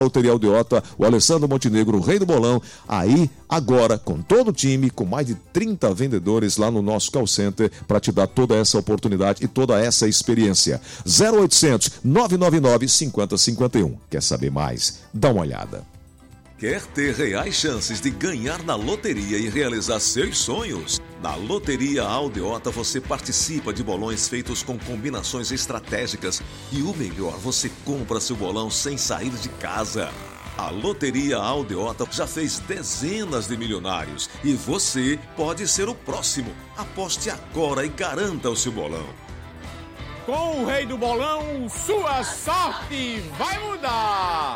Loteria Aldeota, o Alessandro Montenegro, o rei do bolão, aí, agora, com todo o time, com mais de 30 vendedores lá no nosso call center, para te dar toda essa oportunidade e toda essa experiência. 0800 999 5051. Quer saber mais? Dá uma olhada. Quer ter reais chances de ganhar na loteria e realizar seus sonhos? Na Loteria Aldeota você participa de bolões feitos com combinações estratégicas e o melhor, você compra seu bolão sem sair de casa. A Loteria Aldeota já fez dezenas de milionários e você pode ser o próximo. Aposte agora e garanta o seu bolão. Com o rei do bolão, sua sorte vai mudar!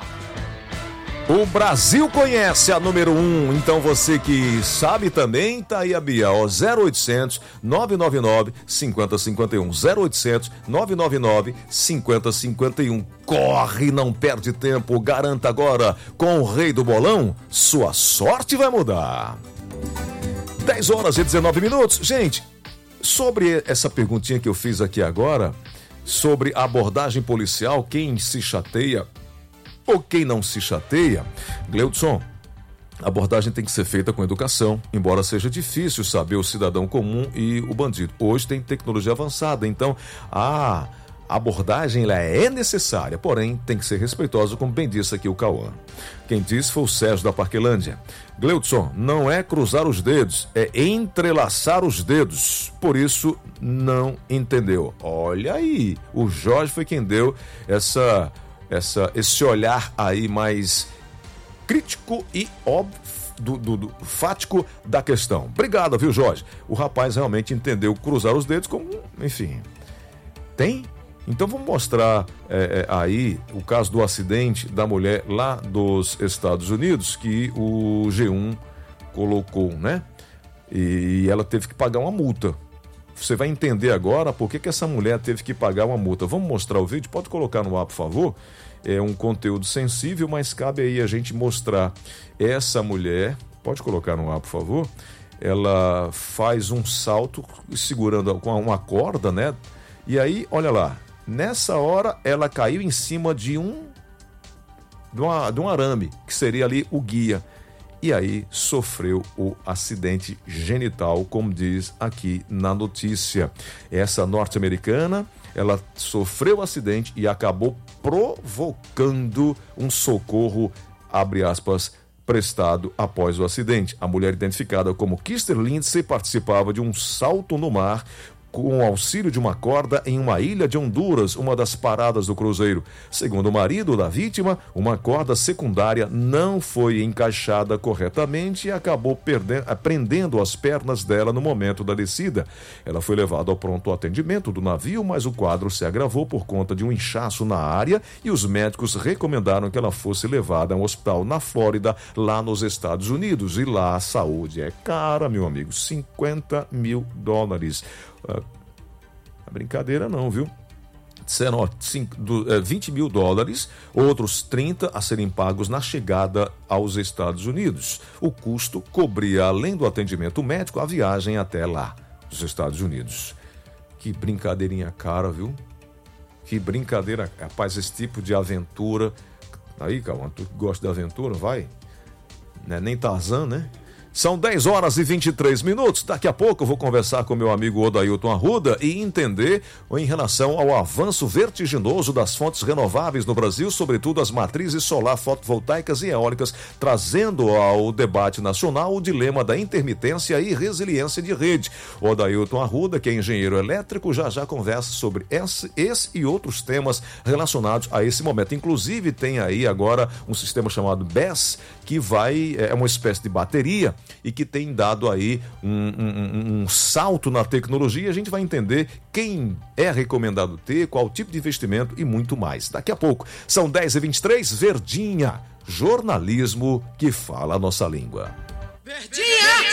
O Brasil conhece a número 1, então você que sabe também, tá aí a Bia, ó, 0800 999 5051, 0800 999 5051. Corre, não perde tempo, garanta agora, com o rei do bolão, sua sorte vai mudar. 10 horas e 19 minutos, gente, sobre essa perguntinha que eu fiz aqui agora, sobre a abordagem policial, quem se chateia ou quem não se chateia, Gleudson, a abordagem tem que ser feita com educação, embora seja difícil saber o cidadão comum e o bandido. Hoje tem tecnologia avançada, então a abordagem ela é necessária, porém tem que ser respeitosa, como bem disse aqui o Cauã. Quem disse foi o Sérgio da Parquelândia. Gleudson, não é cruzar os dedos, é entrelaçar os dedos. Por isso, não entendeu. Olha aí, o Jorge foi quem deu esse olhar aí mais crítico e óbvio do fático da questão. Obrigado, viu, Jorge? O rapaz realmente entendeu cruzar os dedos como, enfim, tem? Então vamos mostrar aí o caso do acidente da mulher lá dos Estados Unidos que o G1 colocou, né? E ela teve que pagar uma multa. Você vai entender agora por que essa mulher teve que pagar uma multa. Vamos mostrar o vídeo? Pode colocar no ar, por favor? É um conteúdo sensível, mas cabe aí a gente mostrar essa mulher. Pode colocar no ar, por favor? Ela faz um salto segurando com uma corda, né? E aí, olha lá. Nessa hora, ela caiu em cima de um arame, que seria ali o guia. E aí sofreu o acidente genital, como diz aqui na notícia. Essa norte-americana, ela sofreu o acidente e acabou provocando um socorro, abre aspas, prestado após o acidente. A mulher identificada como Kister Lindsay participava de um salto no mar com o auxílio de uma corda em uma ilha de Honduras, uma das paradas do cruzeiro. Segundo o marido da vítima, uma corda secundária não foi encaixada corretamente e acabou prendendo as pernas dela no momento da descida. Ela foi levada ao pronto atendimento do navio, mas o quadro se agravou por conta de um inchaço na área e os médicos recomendaram que ela fosse levada a um hospital na Flórida, lá nos Estados Unidos. E lá a saúde é cara, meu amigo, $50 mil. Não é brincadeira não, viu? Disseram, ó, $20 mil, outros 30 a serem pagos na chegada aos Estados Unidos. O custo cobria, além do atendimento médico, a viagem até lá, os Estados Unidos. Que brincadeirinha cara, viu? Que brincadeira, rapaz, esse tipo de aventura. Aí, Calma, tu gosta de aventura, vai? Não é nem Tarzan, né? São 10 horas e 23 minutos. Daqui a pouco eu vou conversar com meu amigo Odailton Arruda e entender em relação ao avanço vertiginoso das fontes renováveis no Brasil, sobretudo as matrizes solar, fotovoltaicas e eólicas, trazendo ao debate nacional o dilema da intermitência e resiliência de rede. Odailton Arruda, que é engenheiro elétrico, já conversa sobre esse e outros temas relacionados a esse momento. Inclusive tem aí agora um sistema chamado BESS, que é uma espécie de bateria e que tem dado aí um salto na tecnologia. A gente vai entender quem é recomendado ter, qual tipo de investimento e muito mais. Daqui a pouco, são 10h23, Verdinha, jornalismo que fala a nossa língua. Verdinha!